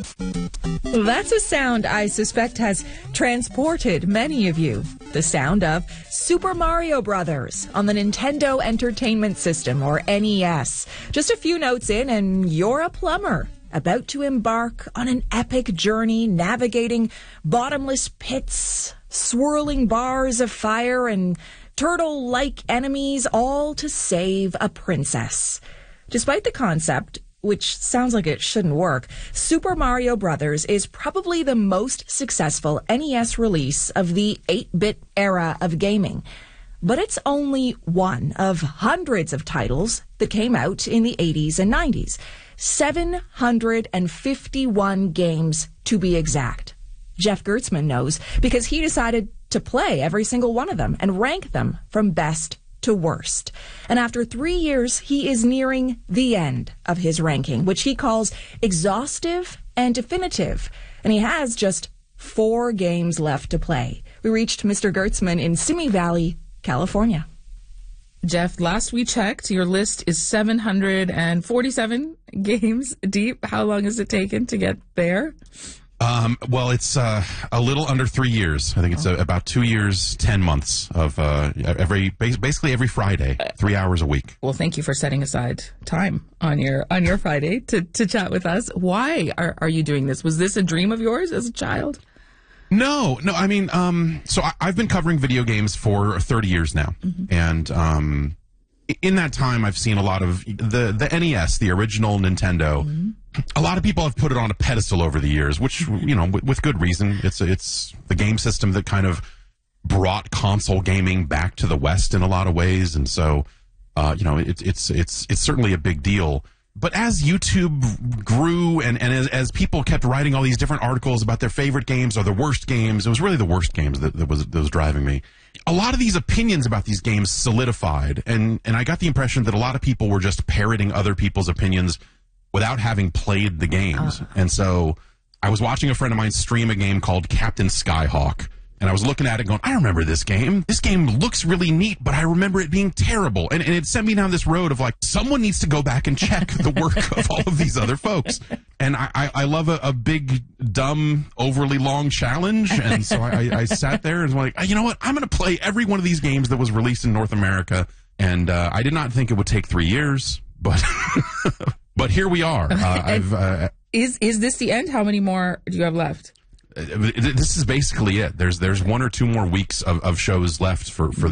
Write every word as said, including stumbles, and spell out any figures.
That's a sound I suspect has transported many of you. The sound of Super Mario Brothers on the Nintendo Entertainment System, or N E S. Just a few notes in and you're a plumber, about to embark on an epic journey navigating bottomless pits, swirling bars of fire, and turtle-like enemies, all to save a princess. Despite the concept, which sounds like it shouldn't work, Super Mario Brothers is probably the most successful N E S release of the eight-bit era of gaming. But it's only one of hundreds of titles that came out in the eighties and nineties. seven hundred fifty-one games, to be exact. Jeff Gertzman knows because he decided to play every single one of them and rank them from best to worst. And after three years, he is nearing the end of his ranking, which he calls exhaustive and definitive. And he has just four games left to play. We reached Mister Gertzman in Simi Valley, California. Jeff, last we checked, your list is seven hundred forty-seven games deep. How long has it taken to get there? Um, well, it's uh, a little under three years. I think it's uh, about two years, ten months of uh, every basically every Friday, three hours a week. Well, thank you for setting aside time on your on your Friday to, to chat with us. Why are, are you doing this? Was this a dream of yours as a child? No, no. I mean, um, so I, I've been covering video games for thirty years now, mm-hmm. and um, in that time, I've seen a lot of the the N E S, the original Nintendo. Mm-hmm. A lot of people have put it on a pedestal over the years, which, you know, with, with good reason. It's it's the game system that kind of brought console gaming back to the West in a lot of ways, and so, uh, you know, it's it's it's it's certainly a big deal. But as YouTube grew and, and as, as people kept writing all these different articles about their favorite games or their worst games, it was really the worst games that, that was that was driving me. A lot of these opinions about these games solidified, and, and I got the impression that a lot of people were just parroting other people's opinions without having played the games. Uh. And so I was watching a friend of mine stream a game called Captain Skyhawk, and I was looking at it going, I remember this game. This game looks really neat, but I remember it being terrible. And, and it sent me down this road of like, someone needs to go back and check the work of all of these other folks. And I, I, I love a, a big, dumb, overly long challenge. And so I, I sat there and was like, you know what? I'm going to play every one of these games that was released in North America. And uh, I did not think it would take three years, but but here we are. Uh, I've, uh, is is this the end? How many more do you have left? This is basically it. There's there's one or two more weeks of, of shows left for, for